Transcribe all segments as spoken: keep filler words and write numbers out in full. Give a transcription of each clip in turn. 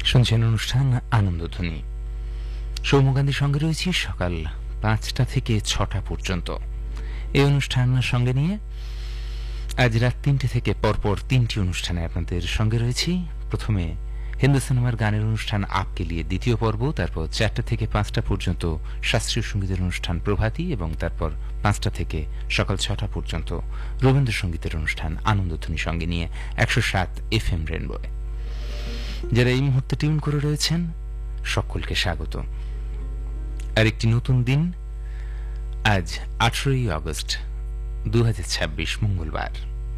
শুনছেন অনুষ্ঠান আনন্দধ্বনি। সৌম্যকান্তির সঙ্গে রয়েছি সকাল পাঁচটা থেকে ছটা পর্যন্ত। এই অনুষ্ঠান সঙ্গে নিয়ে আজ রাত তিনটে থেকে পরপর তিনটি অনুষ্ঠানে আপনাদের সঙ্গে রয়েছি। প্রথমে হিন্দু সিনেমার গানের অনুষ্ঠান আপকে লিয়ে দ্বিতীয় পর্ব, তারপর চারটা থেকে পাঁচটা পর্যন্ত শাস্ত্রীয় সঙ্গীতের অনুষ্ঠান প্রভাতী, এবং তারপর পাঁচটা থেকে সকাল ছটা পর্যন্ত রবীন্দ্রসঙ্গীতের অনুষ্ঠান আনন্দধ্বনি সঙ্গে নিয়ে একশো সাত এফ এম রেনবোয়। যারা এই মুহূর্তে টিউন করে রয়েছেন সকলকে স্বাগত। আর একটি নতুন দিন, আজ আঠারোই আগস্ট দু হাজার ছাব্বিশ মঙ্গলবার।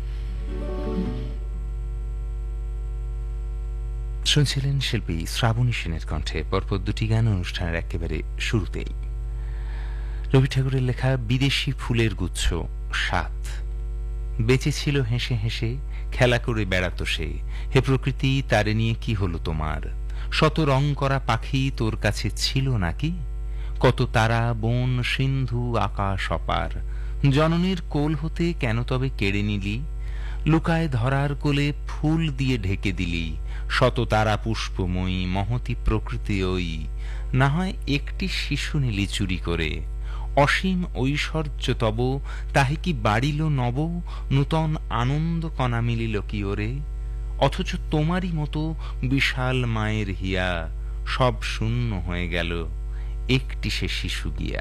শুনছিলেন শিল্পী শ্রাবণী সেনের কণ্ঠে পরপর দুটি গান অনুষ্ঠানের একেবারে শুরুতেই। রবি ঠাকুরের লেখা বিদেশি ফুলের গুচ্ছ সাত। বেঁচে ছিল হেসে হেসে, খেলা করে বেড়াতো সে, হে প্রকৃতি তারে নিয়ে কি হলো তোমার? শত রং করা পাখি তোর কাছে ছিল নাকি? কত তারা বন সিন্ধু আকাশ অপার, জননীর কোল হতে কেন তবে কেড়ে নিলি? লুকায় ধরার কোলে ফুল দিয়ে ঢেকে দিলি, শত তারা পুষ্পময়ী মহতি প্রকৃতি ওই, না হয় একটি শিশু নিলি চুরি করে। অসীম ঐশ্বর্য তব তাহে কি বাড়িল নব, নূতন আনন্দ কণা মিলিল কি ওরে? অথচ তোমারই মতো বিশাল মায়ের হিয়া, সব শূন্য হয়ে গেল একটি সে শিশু গিয়া।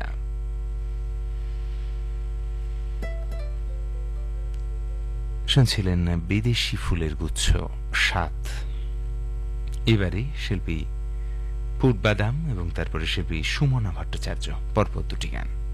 শুনছিলেন বিদেশি ফুলের গুচ্ছ সাত। এবারে শিল্পী পূর্বাদাম এবং তারপরে শিল্পী সুমনা ভট্টাচার্য, পরপর দুটি গান।